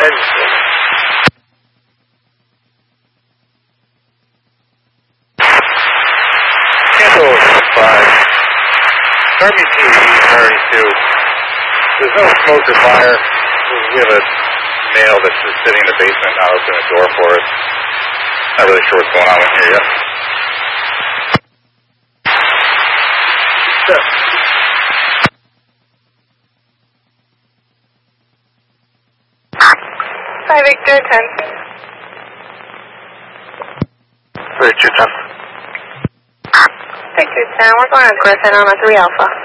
Cancel 5. RBC priority 2. There's no smoke or fire. We have a male that's just sitting in the basement, not opening the door for us. Not really sure what's going on in here yet. Sure. 5 Victor 10. Victor 10. Victor 10, we're going on Griffin on a 3 Alpha.